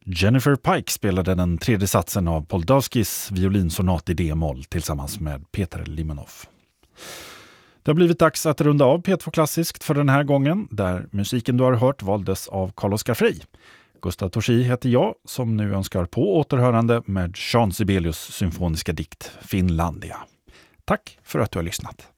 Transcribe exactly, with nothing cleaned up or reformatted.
Jennifer Pike spelade den tredje satsen av Poldavskis violinsonat i D-moll tillsammans med Peter Limonov. Det har blivit dags att runda av P två Klassiskt för den här gången, där musiken du har hört valdes av Carl-Oskar Frey. Gustav Torsi heter jag, som nu önskar på återhörande med Jean Sibelius symfoniska dikt Finlandia. Tack för att du har lyssnat.